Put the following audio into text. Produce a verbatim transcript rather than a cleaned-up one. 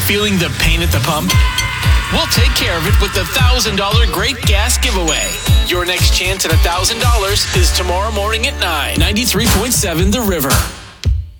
feeling the pain at the pump? We'll take care of it with the one thousand dollars Great Gas Giveaway. Your next chance at one thousand dollars is tomorrow morning at nine. ninety-three point seven The River.